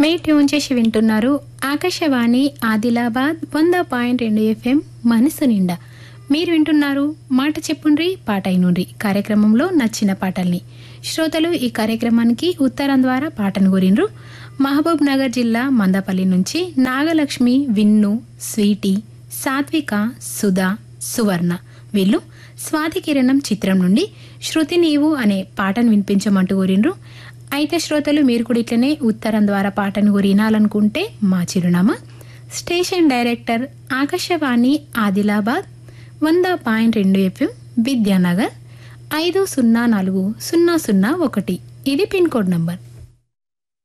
మే tune చేసి వింటున్నారు Akashvani Adilabad 100.2 FM మనసు నిండా. మీరు వింటున్నారు మాట చెప్పుండ్రి పాట అయినుండ్రి కార్యక్రమంలో నచ్చిన పాటల్ని. శ్రోతలు ఈ కార్యక్రమానికి ఉత్తరం ద్వారా పాటను కోరిండ్రు. మహబూబ్ నగర్ జిల్లా మందపల్లి నుంచి నాగలక్ష్మి, విన్ను, స్వీటీ, సాత్విక, సుధా, సువర్ణ వీళ్ళు స్వాతి కిరణం చిత్రం నుండి శృతి నీవు అనే పాటను వినిపించమంటూ కోరిండ్రు. అయితే శ్రోతలు మీరు కూడా ఇట్లనే ఉత్తరం ద్వారా పాటను వినాలనుకుంటే మా చిరునామా station director Akashvani Adilabad 100.2 FM Vidyanagar 504001. ఇది పిన్ కోడ్ నంబర్.